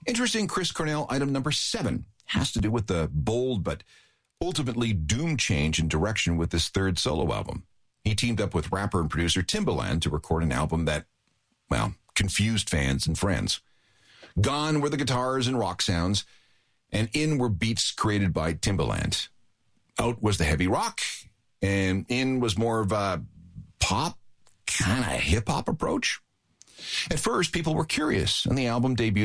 Interesting, Chris Cornell, item number 7 has to do with the bold but ultimately doomed change in direction with this third solo album. He teamed up with rapper and producer Timbaland to record an album that, well, confused fans and friends. Gone were the guitars and rock sounds, and in were beats created by Timbaland. Out was the heavy rock, and in was more of a pop, kind of hip-hop approach. At first, people were curious, and the album debuted